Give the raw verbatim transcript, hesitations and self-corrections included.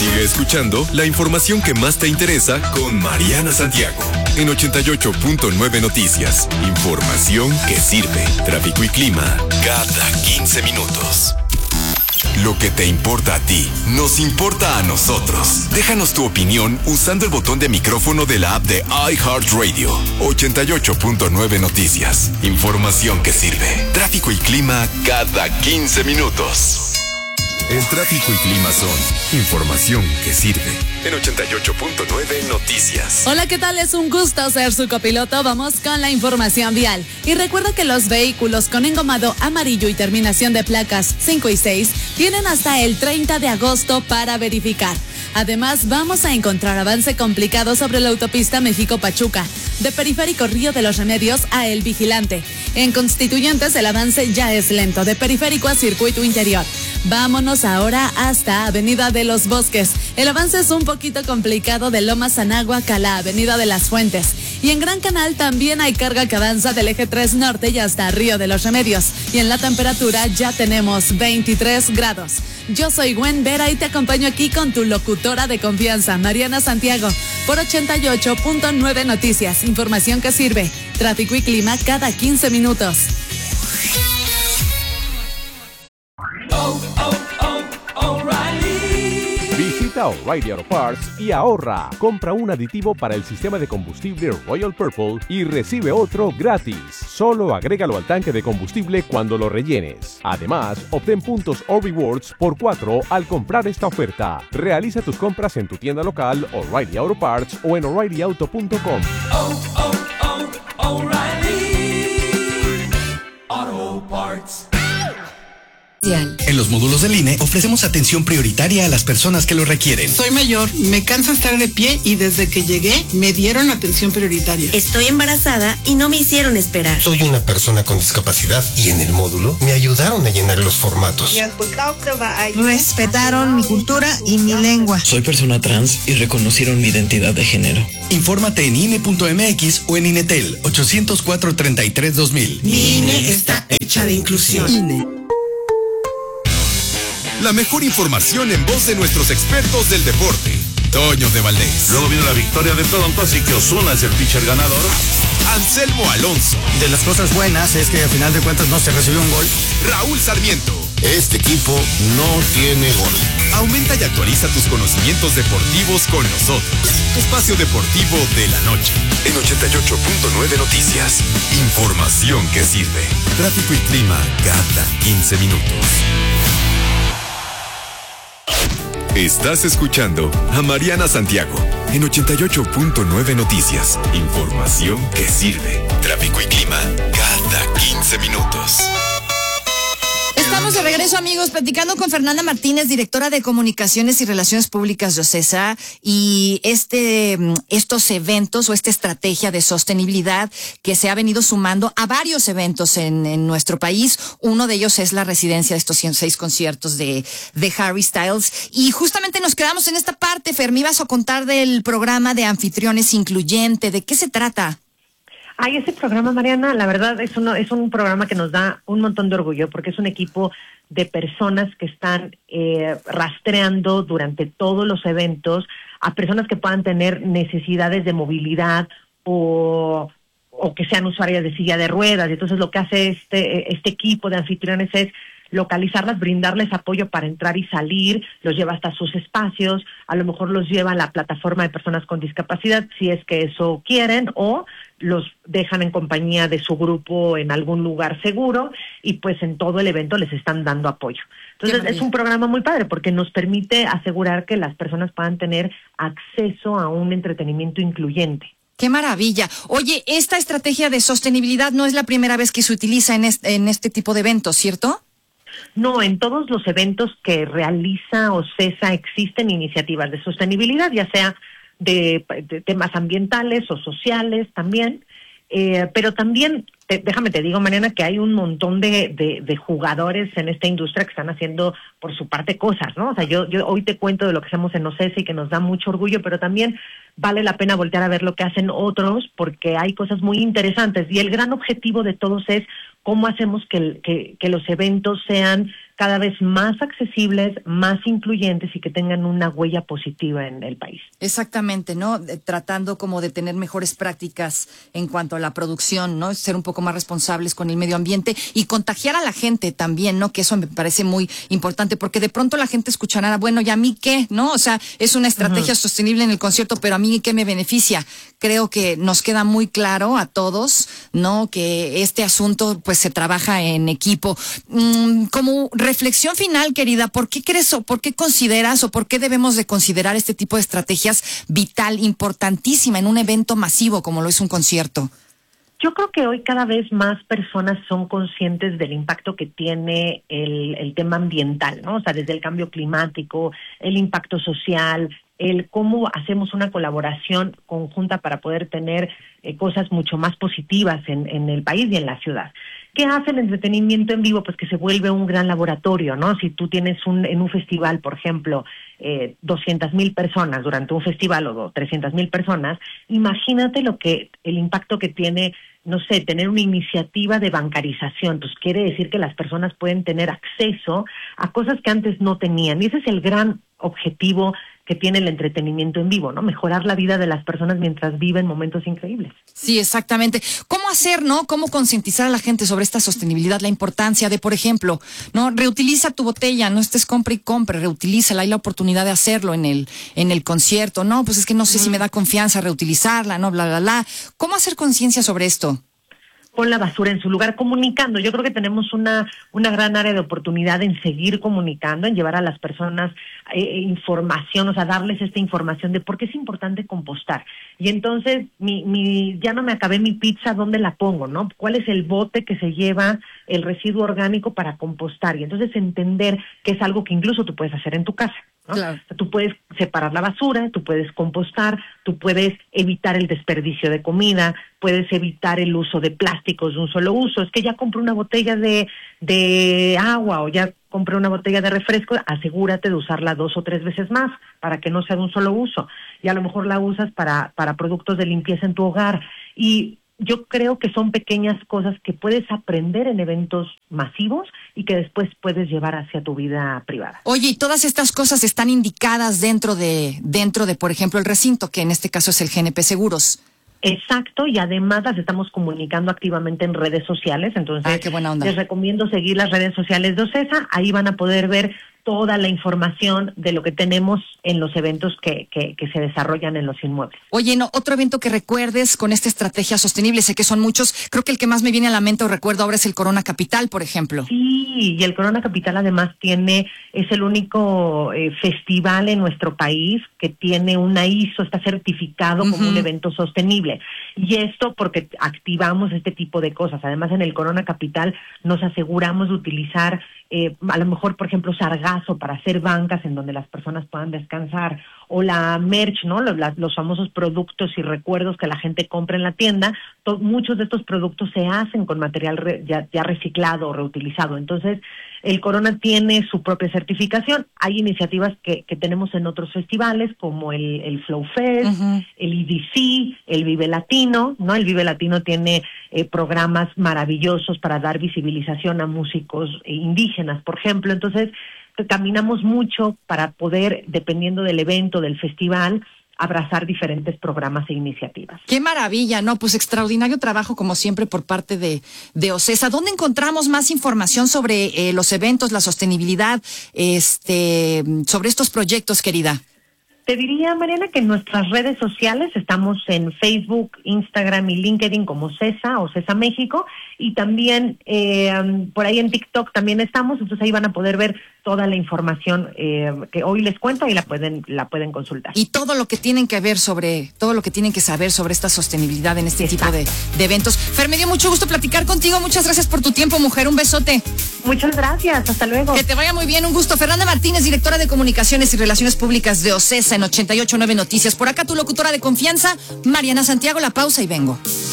Sigue escuchando la información que más te interesa con Mariana Santiago en ochenta y ocho punto nueve Noticias. Información que sirve. Tráfico y clima cada quince minutos. Lo que te importa a ti, nos importa a nosotros. Déjanos tu opinión usando el botón de micrófono de la app de iHeartRadio. ochenta y ocho punto nueve Noticias. Información que sirve. Tráfico y clima cada quince minutos. El tráfico y clima son información que sirve. En ochenta y ocho punto nueve Noticias. Hola, ¿qué tal? Es un gusto ser su copiloto. Vamos con la información vial. Y recuerda que los vehículos con engomado amarillo y terminación de placas cinco y seis tienen hasta el treinta de agosto para verificar. Además, vamos a encontrar avance complicado sobre la autopista México-Pachuca, de Periférico Río de los Remedios a El Vigilante. En Constituyentes el avance ya es lento, de Periférico a Circuito Interior. Vámonos ahora hasta Avenida de los Bosques. El avance es un poquito complicado de Lomas Anáhuac a la Avenida de las Fuentes. Y en Gran Canal también hay carga que avanza del eje tres norte y hasta Río de los Remedios. Y en la temperatura ya tenemos veintitrés grados. Yo soy Gwen Vera y te acompaño aquí con tu locutora de confianza, Mariana Santiago, por ochenta y ocho punto nueve Noticias. Información que sirve. Tráfico y clima cada quince minutos. Oh, oh, oh, O'Reilly. Visita O'Reilly Auto Parts y ahorra. Compra un aditivo para el sistema de combustible Royal Purple y recibe otro gratis. Solo agrégalo al tanque de combustible cuando lo rellenes. Además, obtén puntos o rewards por cuatro al comprar esta oferta. Realiza tus compras en tu tienda local O'Reilly Auto Parts o en O'Reilly Auto punto com. Oh, oh, oh, O'Reilly Auto Parts. En los módulos del I N E ofrecemos atención prioritaria a las personas que lo requieren. Soy mayor, me cansa estar de pie y desde que llegué me dieron atención prioritaria. Estoy embarazada y no me hicieron esperar. Soy una persona con discapacidad y en el módulo me ayudaron a llenar los formatos. Respetaron mi cultura y mi lengua. Soy persona trans y reconocieron mi identidad de género. Infórmate en I N E punto M X o en Inetel ochocientos cuatro, treinta y tres, dos mil. Mi I N E está hecha de inclusión. I N E. La mejor información en voz de nuestros expertos del deporte. Toño de Valdés. Luego vino la victoria de Toronto, así que Ozuna es el pitcher ganador. Anselmo Alonso. De las cosas buenas es que al final de cuentas no se recibió un gol. Raúl Sarmiento. Este equipo no tiene gol. Aumenta y actualiza tus conocimientos deportivos con nosotros. Espacio Deportivo de la Noche. En ochenta y ocho punto nueve Noticias. Información que sirve. Tráfico y clima cada quince minutos. Estás escuchando a Mariana Santiago en ochenta y ocho punto nueve Noticias. Información que sirve. Tráfico y clima cada quince minutos. Estamos de regreso, amigos, platicando con Fernanda Martínez, directora de Comunicaciones y Relaciones Públicas de OCESA, y este, estos eventos o esta estrategia de sostenibilidad que se ha venido sumando a varios eventos en, en nuestro país. Uno de ellos es la residencia de estos ciento seis conciertos de, de Harry Styles. Y justamente nos quedamos en esta parte. Fer, me ibas a contar del programa de anfitriones incluyente. ¿De qué se trata? Ay, ese programa, Mariana, la verdad es, uno, es un programa que nos da un montón de orgullo porque es un equipo de personas que están eh, rastreando durante todos los eventos a personas que puedan tener necesidades de movilidad o, o que sean usuarias de silla de ruedas. Y entonces lo que hace este, este equipo de anfitriones es localizarlas, brindarles apoyo para entrar y salir, los lleva hasta sus espacios, a lo mejor los lleva a la plataforma de personas con discapacidad, si es que eso quieren, o los dejan en compañía de su grupo en algún lugar seguro, y pues en todo el evento les están dando apoyo. Entonces es un programa muy padre porque nos permite asegurar que las personas puedan tener acceso a un entretenimiento incluyente. ¡Qué maravilla! Oye, esta estrategia de sostenibilidad no es la primera vez que se utiliza en este, en este tipo de eventos, ¿cierto? No, en todos los eventos que realiza OCESA existen iniciativas de sostenibilidad, ya sea de, de temas ambientales o sociales también, eh, pero también, te, déjame te digo, Mariana, que hay un montón de, de, de jugadores en esta industria que están haciendo por su parte cosas, ¿no? O sea, yo, yo hoy te cuento de lo que hacemos en OCESA y que nos da mucho orgullo, pero también vale la pena voltear a ver lo que hacen otros porque hay cosas muy interesantes y el gran objetivo de todos es cómo hacemos que, que, que los eventos sean cada vez más accesibles, más incluyentes y que tengan una huella positiva en el país. Exactamente, ¿no? Tratando como de tener mejores prácticas en cuanto a la producción, ¿no? Ser un poco más responsables con el medio ambiente y contagiar a la gente también, ¿no? Que eso me parece muy importante, porque de pronto la gente escuchará, bueno, ¿y a mí qué? ¿No? O sea, es una estrategia uh-huh. sostenible en el concierto, pero ¿a mí qué me beneficia? Creo que nos queda muy claro a todos, ¿no? Que este asunto, pues, se trabaja en equipo. Mm, como reflexión final, querida, ¿por qué crees o por qué consideras o por qué debemos de considerar este tipo de estrategias vital, importantísima en un evento masivo como lo es un concierto? Yo creo que hoy cada vez más personas son conscientes del impacto que tiene el, el tema ambiental, ¿no? O sea, desde el cambio climático, el impacto social, el cómo hacemos una colaboración conjunta para poder tener eh, cosas mucho más positivas en, en el país y en la ciudad. ¿Qué hace el entretenimiento en vivo? Pues que se vuelve un gran laboratorio, ¿no? Si tú tienes un en un festival, por ejemplo, eh, doscientas mil personas durante un festival o trescientas mil personas, imagínate lo que el impacto que tiene, no sé, tener una iniciativa de bancarización. Pues quiere decir que las personas pueden tener acceso a cosas que antes no tenían. Y ese es el gran objetivo que tiene el entretenimiento en vivo, ¿no? Mejorar la vida de las personas mientras viven momentos increíbles. Sí, exactamente. ¿Cómo hacer, no? ¿Cómo concientizar a la gente sobre esta sostenibilidad? La importancia de, por ejemplo, no, reutiliza tu botella, no estés compra y compre, reutilízala, hay la oportunidad de hacerlo en el en el concierto. No, pues es que no sé mm. si me da confianza reutilizarla, no, bla, bla, bla. ¿Cómo hacer conciencia sobre esto? Pon la basura en su lugar, comunicando. Yo creo que tenemos una una gran área de oportunidad en seguir comunicando, en llevar a las personas eh, información, o sea, darles esta información de por qué es importante compostar. Y entonces, mi mi ya no me acabé mi pizza, ¿dónde la pongo, no? ¿Cuál es el bote que se lleva el residuo orgánico para compostar? Y entonces entender que es algo que incluso tú puedes hacer en tu casa, ¿no? Claro. O sea, tú puedes separar la basura, tú puedes compostar, tú puedes evitar el desperdicio de comida, puedes evitar el uso de plásticos de un solo uso. Es que ya compré una botella de, de agua o ya compré una botella de refresco, asegúrate de usarla dos o tres veces más para que no sea de un solo uso. Y a lo mejor la usas para, para productos de limpieza en tu hogar. Y yo creo que son pequeñas cosas que puedes aprender en eventos masivos y que después puedes llevar hacia tu vida privada. Oye, y todas estas cosas están indicadas dentro de, dentro de, por ejemplo, el recinto, que en este caso es el G N P Seguros. Exacto, y además las estamos comunicando activamente en redes sociales, entonces ah, qué buena onda. Les recomiendo seguir las redes sociales de OCESA, ahí van a poder ver toda la información de lo que tenemos en los eventos que, que, que se desarrollan en los inmuebles. Oye, no, otro evento que recuerdes con esta estrategia sostenible, sé que son muchos, creo que el que más me viene a la mente o recuerdo ahora es el Corona Capital, por ejemplo. Sí, y el Corona Capital además tiene, es el único eh, festival en nuestro país que tiene una I S O, está certificado uh-huh. como un evento sostenible. Y esto porque activamos este tipo de cosas. Además, en el Corona Capital nos aseguramos de utilizar Eh, a lo mejor, por ejemplo, sargazo para hacer bancas en donde las personas puedan descansar, o la merch, ¿no? Los, la, los famosos productos y recuerdos que la gente compra en la tienda. To- muchos de estos productos se hacen con material re- ya, ya reciclado o reutilizado. Entonces, el Corona tiene su propia certificación. Hay iniciativas que, que tenemos en otros festivales, como el, el Flow Fest, uh-huh. el E D C, el Vive Latino, ¿no? El Vive Latino tiene eh, programas maravillosos para dar visibilización a músicos indígenas, por ejemplo. Entonces, caminamos mucho para poder, dependiendo del evento, del festival, abrazar diferentes programas e iniciativas. ¡Qué maravilla! No, pues extraordinario trabajo, como siempre, por parte de, de OCESA. ¿Dónde encontramos más información sobre eh, los eventos, la sostenibilidad, este, sobre estos proyectos, querida? Te diría, Mariana, que en nuestras redes sociales estamos en Facebook, Instagram y LinkedIn como CESA o CESA México, y también eh, por ahí en TikTok también estamos, entonces ahí van a poder ver toda la información eh, que hoy les cuento y la pueden la pueden consultar. Y todo lo que tienen que ver sobre, todo lo que tienen que saber sobre esta sostenibilidad en este Exacto. tipo de, de eventos. Fer, me dio mucho gusto platicar contigo, muchas gracias por tu tiempo, mujer, un besote. Muchas gracias, hasta luego. Que te vaya muy bien, un gusto. Fernanda Martínez, directora de Comunicaciones y Relaciones Públicas de OCESA en ochenta y ocho punto nueve Noticias. Por acá tu locutora de confianza, Mariana Santiago. La pausa y vengo.